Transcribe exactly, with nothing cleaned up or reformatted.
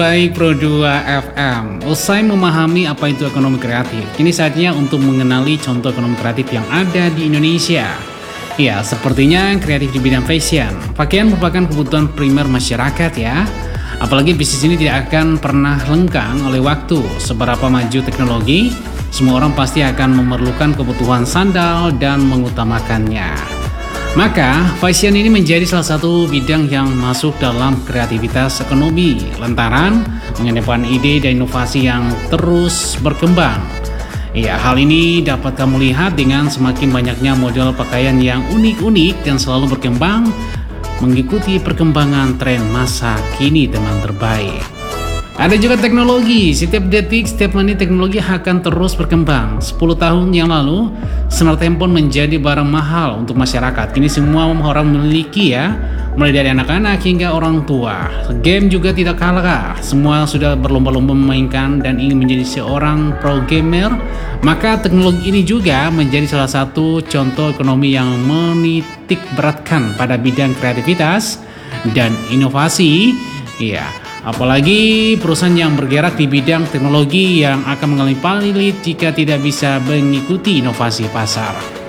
Baik Pro dua F M, usai memahami apa itu ekonomi kreatif, kini saatnya untuk mengenali contoh ekonomi kreatif yang ada di Indonesia. Ya, sepertinya kreatif di bidang fashion. Pakaian merupakan kebutuhan primer masyarakat ya. Apalagi bisnis ini tidak akan pernah lengkang oleh waktu. Seberapa maju teknologi, semua orang pasti akan memerlukan kebutuhan sandal dan mengutamakannya. Maka, fashion ini menjadi salah satu bidang yang masuk dalam kreativitas ekonomi, lantaran mengedepankan ide dan inovasi yang terus berkembang. Ya, hal ini dapat kamu lihat dengan semakin banyaknya model pakaian yang unik-unik dan selalu berkembang, mengikuti perkembangan tren masa kini teman terbaik. Ada juga teknologi, setiap detik, setiap menit teknologi akan terus berkembang. sepuluh tahun yang lalu, smartphone menjadi barang mahal untuk masyarakat. Kini semua orang memiliki ya, mulai dari anak-anak hingga orang tua. Game juga tidak kalah, semua sudah berlomba-lomba memainkan dan ingin menjadi seorang pro gamer. Maka teknologi ini juga menjadi salah satu contoh ekonomi yang menitik beratkan pada bidang kreativitas dan inovasi. Iya. Apalagi perusahaan yang bergerak di bidang teknologi yang akan mengalami palilit jika tidak bisa mengikuti inovasi pasar.